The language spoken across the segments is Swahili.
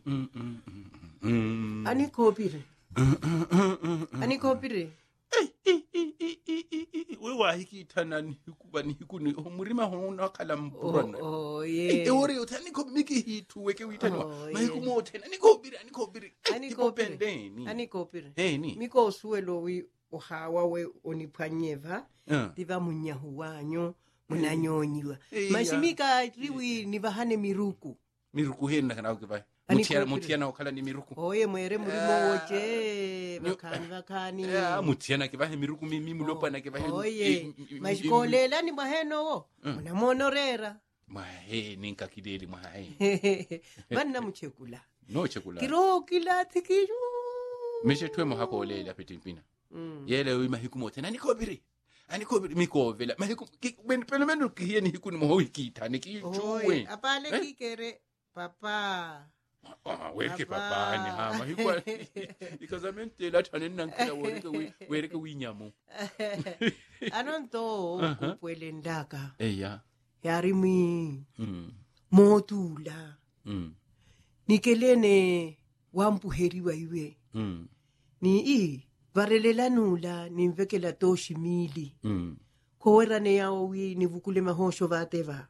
Anikopire. Anikopire. Wewa hiki tanani hikuba ni hikuni umurima hona kala mpurana. Oh yeah. Ewore utani ko miki hitu weke witani mahiku mote anikopire. Anikopire. Ni. Miko suelo wi ohawa we onipanyeva. Diva munyahu wanyo munanyonyiwa. Mashimika riwi nivahane miruku. Miruku hena kana ukibai. Mutiana okala ni miruku. Oye mwere murimo woche bakani. Mutiana kibahe miruku mimi mulopa na kibahe. Oye mashikolela ni maheno wo. Munamonorera. Mahe ninka kideli mahe. Bana muchekula. No chekula. Kiro kila tikiru. Meshe twemo hakolela petimpina. Yele wi mahiku mote anikopire mikovela mahiku pelo kihieni hiku ni mohoikita nikichuwe. Apale kikere papa. Weke papa ni hama hiku ikazamente la tanena nkila wereke winyamu. Anonto kupwele ndaka. Eya. Yarimi. Motula. Nikelene wampuheriwa iwe. Ni varelela ni mvekela toshi mili. Kowerane yao wi ni vukule mahosho vateva.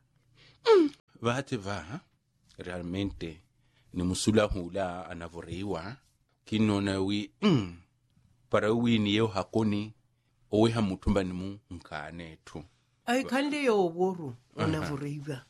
Vateva realmente ni musula hula anavoreiwa kinona wi para wi ni yeo hakoni owe hamutumba ni mu nkanetu. Ay kande yo boru anavoreiwa.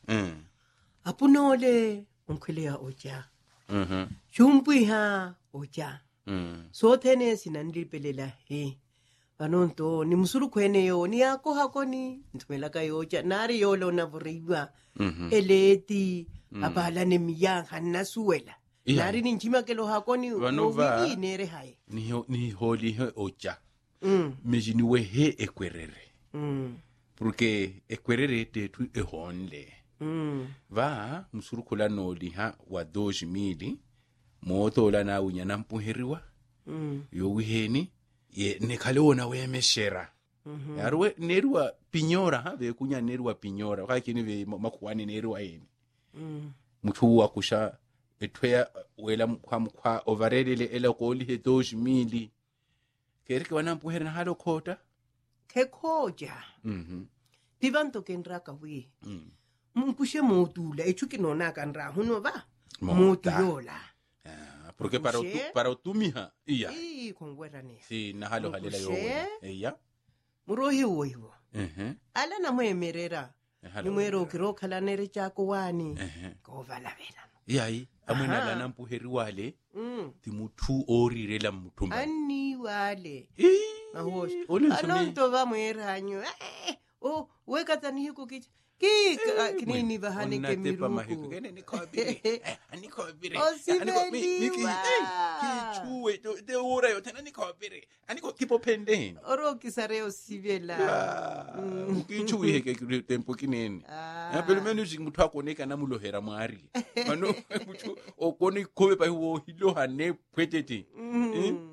Apunole unkwele ya oja. Chumpi ha oja. So tene sinandipelela he. Anonto ni musuru kwene yo ni ako hakoni ntumelaka yoja nari yolo navoriwa. Eleti abala ne miyanga nasuela. Nari ni nchima kelo hakoni Vanova nere hai. Ni holi he oja. Mejini we he ekwerere. Porque ekwerere tetu ehonle. Va musuru kula noli ha wa 2000 moto la na unyana mpuheriwa. Yo wiheni ye nekaleona we meshera. Yarwe nerwa pinyora ha ve kunya nerwa pinyora kakini ve makuani nerwa yeni. Mutu wa kusha etwea wela kwa overele ele koli he 2000 kereke wana mpuheri na halo kota kekoja. Divanto kenraka wi. Mpushe motula echuki nona kanra huno va. Motuyola. Porque para utumiha iya. Kongwerane. Si na halo halela yo. Iya. Murohi woiwo. Ala na mwemerera. Ni mwero kiro kala nere chako wani. Kovala vela. Iya amwena la nampuheri wale. Timutu orirela mutumba. Ani wale. Ahosh. Anonto va mweranyo. Weka tani hiko kicha. Kinini bahane ke miruku. Kene nikobire. Anikobire. Osibeliwa. Kichuwe de ora yo tena nikobire. Aniko kipo pendeni. Oro kisareo sibela. Kichuwe heke tempo kinene. Pelo menos muthu akoneka na mulohera mwari. Mano muthu okoni kobe pa ho hilo hane pwetete.